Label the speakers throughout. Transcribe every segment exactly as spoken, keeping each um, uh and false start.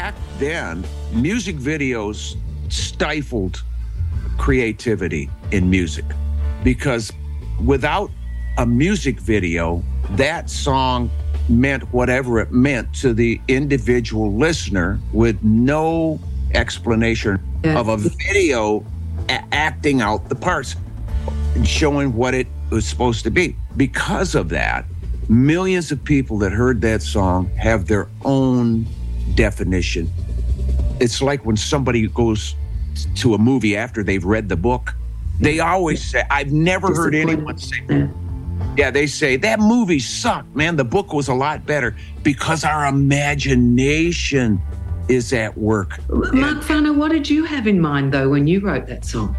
Speaker 1: back then, music videos stifled creativity in music because without a music video, that song meant whatever it meant to the individual listener with no explanation yeah. of a video a- acting out the parts, showing what it was supposed to be. Because of that, millions of people that heard that song have their own definition. It's like when somebody goes to a movie after they've read the book, they always say, I've never heard anyone say, yeah, they say, that movie sucked, man. The book was a lot better because our imagination is at work.
Speaker 2: Mark Farner, what did you have in mind, though, when you wrote that song?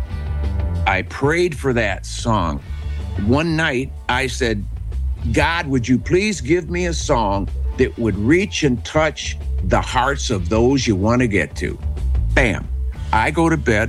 Speaker 1: I prayed for that song. One night, I said, God, would you please give me a song that would reach and touch the hearts of those you want to get to? Bam. I go to bed.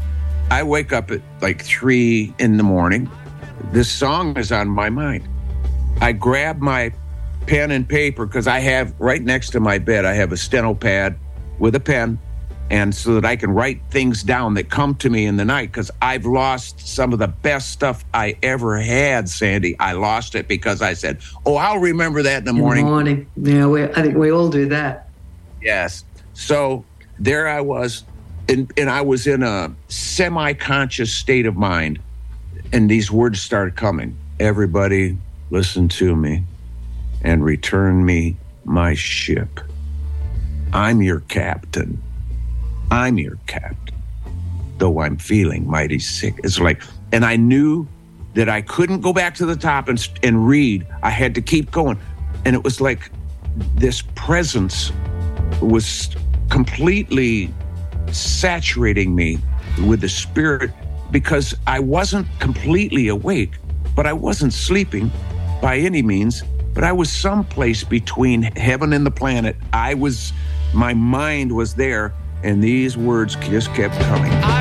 Speaker 1: I wake up at like three in the morning. This song is on my mind. I grab my pen and paper because I have right next to my bed, I have a steno pad with a pen, and so that I can write things down that come to me in the night, because I've lost some of the best stuff I ever had, Sandy. I lost it because I said, oh, I'll remember that in the morning.
Speaker 2: In the morning. Yeah, we, I think we all do that.
Speaker 1: Yes. So there I was, and, and I was in a semi-conscious state of mind, and these words started coming. Everybody listen to me and return me my ship. I'm your captain. I'm your captain, though I'm feeling mighty sick. It's like, and I knew that I couldn't go back to the top and, and read. I had to keep going. And it was like this presence was completely saturating me with the Spirit, because I wasn't completely awake, but I wasn't sleeping by any means, but I was someplace between heaven and the planet. I was, my mind was there, and these words just kept coming.